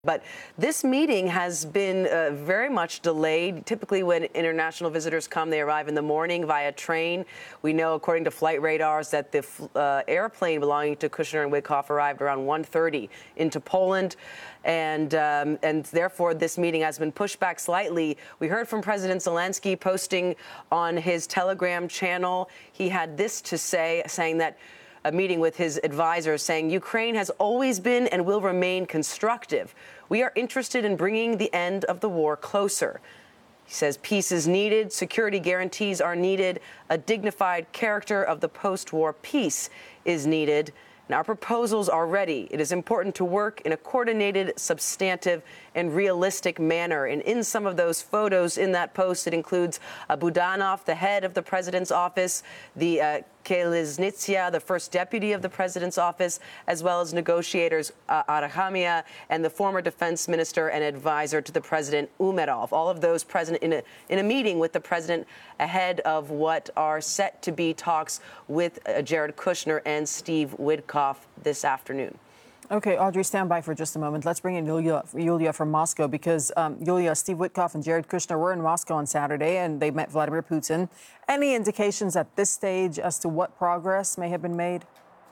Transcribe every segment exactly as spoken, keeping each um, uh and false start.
But this meeting has been uh, very much delayed. Typically, when international visitors come, they arrive in the morning via train. We know, according to flight radars, that the uh, airplane belonging to Kushner and Witkoff arrived around one thirty into Poland. And um, and therefore, this meeting has been pushed back slightly. We heard from President Zelensky posting on his Telegram channel. He had this to say, saying that a meeting with his advisors, saying Ukraine has always been and will remain constructive. We are interested in bringing the end of the war closer. He says peace is needed, security guarantees are needed, a dignified character of the post-war peace is needed. And our proposals are ready. It is important to work in a coordinated, substantive, and realistic manner. And in some of those photos in that post, it includes uh, Budanov, the head of the president's office, the uh, Kelesnitsia, the first deputy of the president's office, as well as negotiators uh, Arachamia and the former defense minister and advisor to the president, Umerov. All of those present in a, in a meeting with the president ahead of what are set to be talks with uh, Jared Kushner and Steve Witkoff this afternoon. Okay, Audrey, stand by for just a moment. Let's bring in Yulia, Yulia from Moscow because, um, Yulia, Steve Witkoff and Jared Kushner were in Moscow on Saturday and they met Vladimir Putin. Any indications at this stage as to what progress may have been made?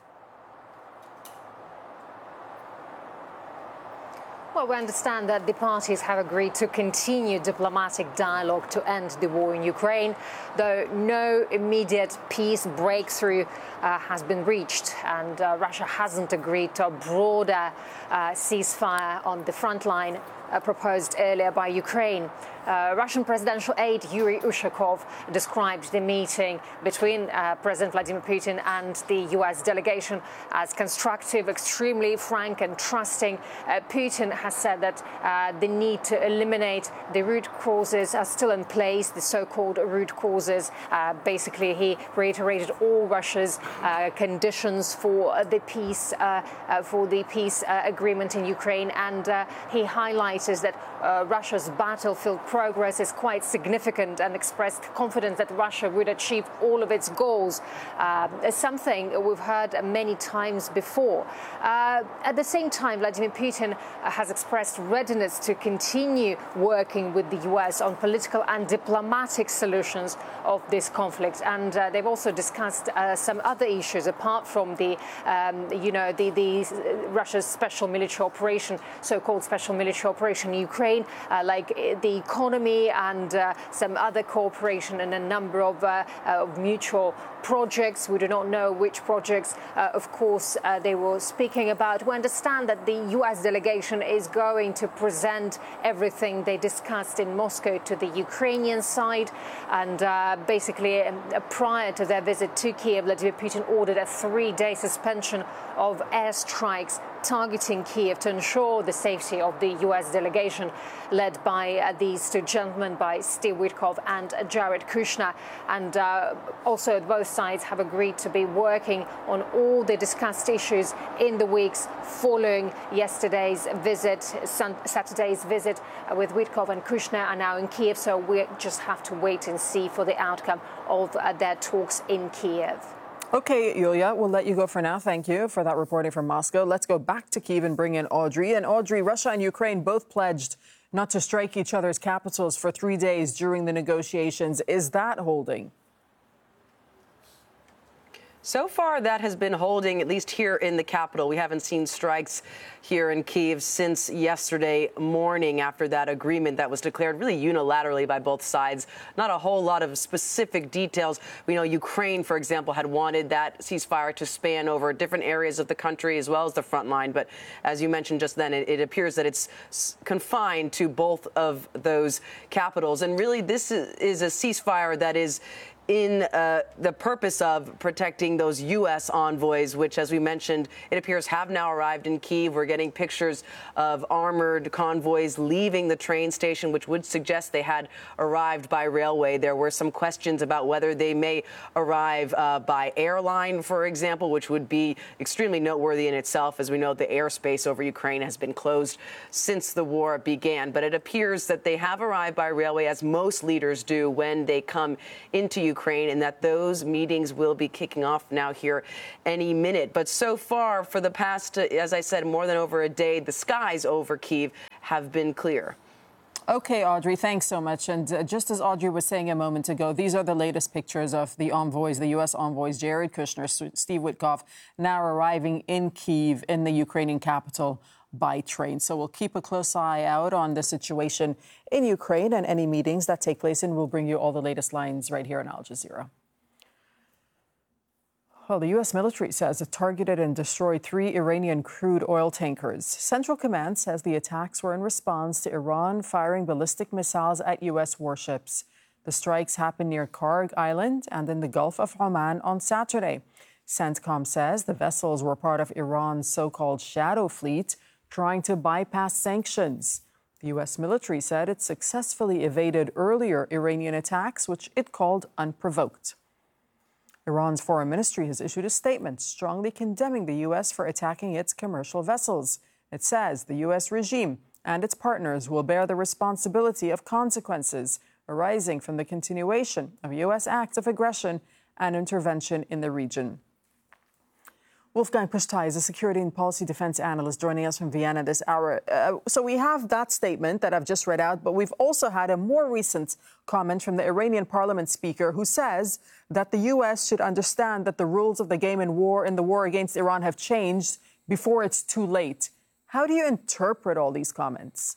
Well, we understand that the parties have agreed to continue diplomatic dialogue to end the war in Ukraine, though no immediate peace breakthrough uh, has been reached, and uh, Russia hasn't agreed to a broader uh, ceasefire on the front line Uh, proposed earlier by Ukraine. Uh, Russian presidential aide Yuri Ushakov described the meeting between uh, President Vladimir Putin and the U S delegation as constructive, extremely frank and trusting. Uh, Putin has said that uh, the need to eliminate the root causes are still in place, the so-called root causes. Uh, basically, he reiterated all Russia's uh, conditions for the peace, uh, uh, for the peace uh, agreement in Ukraine, and uh, he highlighted is that uh, Russia's battlefield progress is quite significant and expressed confidence that Russia would achieve all of its goals. Uh, something we've heard many times before. Uh, at the same time, Vladimir Putin has expressed readiness to continue working with the U S on political and diplomatic solutions of this conflict. And uh, they've also discussed uh, some other issues apart from the, um, you know, the, the Russia's special military operation, so-called special military operation in Ukraine, uh, like the economy and uh, some other cooperation and a number of, uh, uh, of mutual projects. We do not know which projects, uh, of course, uh, they were speaking about. We understand that the U S delegation is going to present everything they discussed in Moscow to the Ukrainian side. And uh, basically, um, prior to their visit to Kiev, Vladimir Putin ordered a three-day suspension of airstrikes targeting Kiev to ensure the safety of the U S delegation led by uh, these two gentlemen, by Steve Witkoff and uh, Jared Kushner. And uh, also both sides have agreed to be working on all the discussed issues in the weeks following yesterday's visit, Saturday's visit uh, with Witkoff and Kushner are now in Kiev. So we just have to wait and see for the outcome of uh, their talks in Kiev. Okay, Yulia, we'll let you go for now. Thank you for that reporting from Moscow. Let's go back to Kyiv and bring in Audrey. And Audrey, Russia and Ukraine both pledged not to strike each other's capitals for three days during the negotiations. Is that holding? So far, that has been holding, at least here in the capital. We haven't seen strikes here in Kyiv since yesterday morning after that agreement that was declared really unilaterally by both sides. Not a whole lot of specific details. We know Ukraine, for example, had wanted that ceasefire to span over different areas of the country as well as the front line. But as you mentioned just then, it, it appears that it's confined to both of those capitals. And really, this is, is a ceasefire that is in uh, the purpose of protecting those U S envoys, which, as we mentioned, it appears have now arrived in Kyiv. We're getting pictures of armored convoys leaving the train station, which would suggest they had arrived by railway. There were some questions about whether they may arrive uh, by airline, for example, which would be extremely noteworthy in itself. As we know, the airspace over Ukraine has been closed since the war began. But it appears that they have arrived by railway, as most leaders do when they come into Ukraine. Ukraine, and that those meetings will be kicking off now here any minute. But so far, for the past, uh, as I said, more than over a day, the skies over Kyiv have been clear. Okay, Audrey, thanks so much. And uh, just as Audrey was saying a moment ago, these are the latest pictures of the envoys, the U S envoys, Jared Kushner, Steve Witkoff, now arriving in Kyiv, in the Ukrainian capital, by train. So we'll keep a close eye out on the situation in Ukraine and any meetings that take place, and we'll bring you all the latest lines right here on Al Jazeera. Well, the U S military says it targeted and destroyed three Iranian crude oil tankers. Central Command says the attacks were in response to Iran firing ballistic missiles at U S warships. The strikes happened near Karg Island and in the Gulf of Oman on Saturday. CENTCOM says the vessels were part of Iran's so-called shadow fleet, trying to bypass sanctions. The U S military said it successfully evaded earlier Iranian attacks, which it called unprovoked. Iran's foreign ministry has issued a statement strongly condemning the U S for attacking its commercial vessels. It says the U S regime and its partners will bear the responsibility of consequences arising from the continuation of U S acts of aggression and intervention in the region. Wolfgang Pusztai is a security and policy defense analyst joining us from Vienna this hour. Uh, so we have that statement that I've just read out, but we've also had a more recent comment from the Iranian parliament speaker who says that the U S should understand that the rules of the game in war, in the war against Iran, have changed before it's too late. How do you interpret all these comments?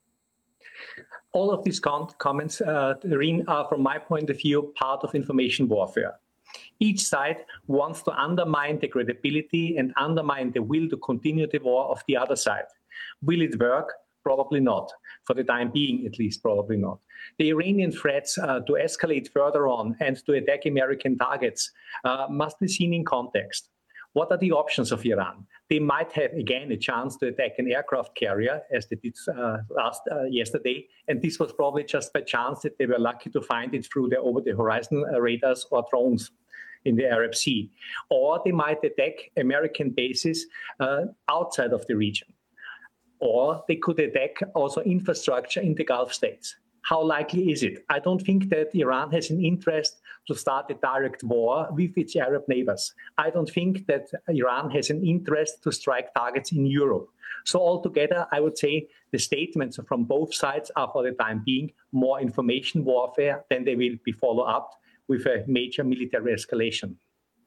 All of these com- comments, uh, Irene, are, from my point of view, part of information warfare. Each side wants to undermine the credibility and undermine the will to continue the war of the other side. Will it work? Probably not. For the time being, at least, probably not. The Iranian threats uh, to escalate further on and to attack American targets uh, must be seen in context. What are the options of Iran? They might have, again, a chance to attack an aircraft carrier, as they did uh, last uh, yesterday. And this was probably just by chance that they were lucky to find it through their over-the-horizon radars or drones in the Arab Sea. Or they might attack American bases uh, outside of the region. Or they could attack also infrastructure in the Gulf states. How likely is it? I don't think that Iran has an interest to start a direct war with its Arab neighbors. I don't think that Iran has an interest to strike targets in Europe. So altogether, I would say the statements from both sides are, for the time being, more information warfare than they will be followed up with a major military escalation.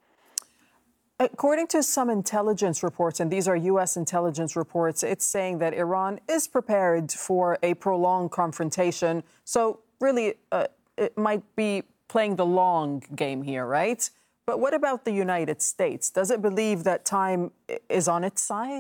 According to some intelligence reports, and these are U S intelligence reports, it's saying that Iran is prepared for a prolonged confrontation. So really, uh, it might be playing the long game here, right? But what about the United States? Does it believe that time is on its side?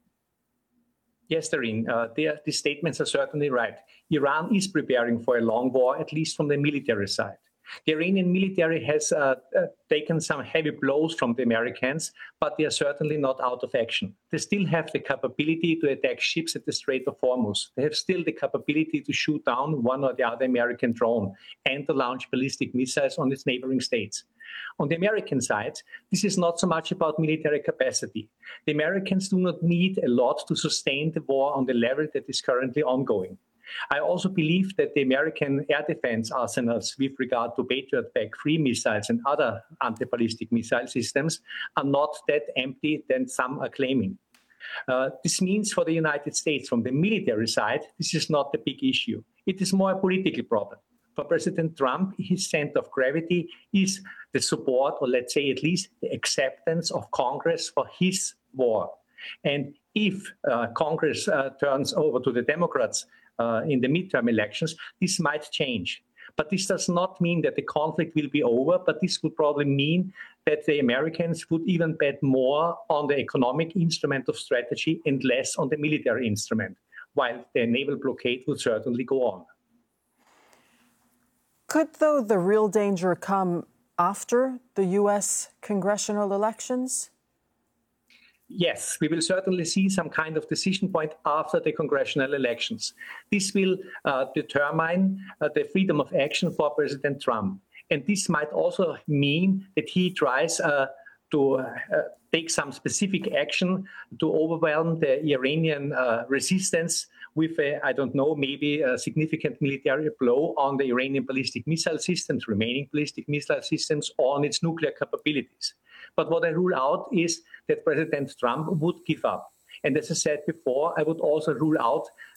Yes, Doreen, uh, the statements are certainly right. Iran is preparing for a long war, at least from the military side. The Iranian military has uh, uh, taken some heavy blows from the Americans, but they are certainly not out of action. They still have the capability to attack ships at the Strait of Hormuz. They have still the capability to shoot down one or the other American drone and to launch ballistic missiles on its neighboring states. On the American side, this is not so much about military capacity. The Americans do not need a lot to sustain the war on the level that is currently ongoing. I also believe that the American air defense arsenals with regard to Patriot P A C three missiles and other anti-ballistic missile systems are not that empty than some are claiming. Uh, this means for the United States, from the military side, this is not the big issue. It is more a political problem. For President Trump, his center of gravity is the support, or let's say at least the acceptance of Congress for his war. And if uh, Congress uh, turns over to the Democrats uh, in the midterm elections, this might change. But this does not mean that the conflict will be over, but this would probably mean that the Americans would even bet more on the economic instrument of strategy and less on the military instrument, while the naval blockade would certainly go on. Could, though, the real danger come after the U S congressional elections? Yes, we will certainly see some kind of decision point after the congressional elections. This will uh, determine uh, the freedom of action for President Trump. And this might also mean that he tries uh, to uh, take some specific action to overwhelm the Iranian uh, resistance with, a, I don't know, maybe a significant military blow on the Iranian ballistic missile systems, remaining ballistic missile systems, or on its nuclear capabilities. But what I rule out is that President Trump would give up. And as I said before, I would also rule out